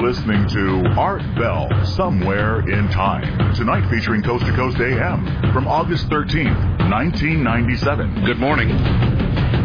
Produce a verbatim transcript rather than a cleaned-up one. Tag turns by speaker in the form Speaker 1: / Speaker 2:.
Speaker 1: listening to Art Bell, Somewhere in Time. Tonight featuring Coast to Coast A M from August thirteenth, nineteen ninety-seven.
Speaker 2: Good morning.